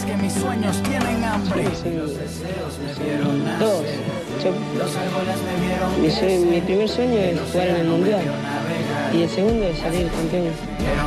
es que mis sueños tienen hambre. Sí. Los deseos me vieron nacer. Todos. Los árboles me vieron Mi primer sueño es jugar en el Mundial. Y el segundo es salir campeón.